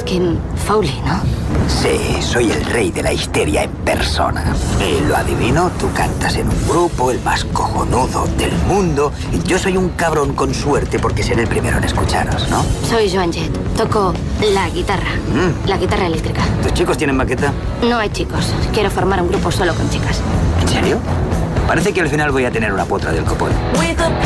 eres Kim Fowley, ¿no? Sí, soy el rey de la histeria en persona. Y lo adivino, tú cantas en un grupo, el más cojonudo del mundo. Y yo soy un cabrón con suerte porque seré el primero en escucharos, ¿no? Soy Joan Jett. Toco la guitarra. La guitarra eléctrica. ¿Tus chicos tienen maqueta? No hay chicos. Quiero formar un grupo solo con chicas. ¿En serio? Parece que al final voy a tener una potra del copón.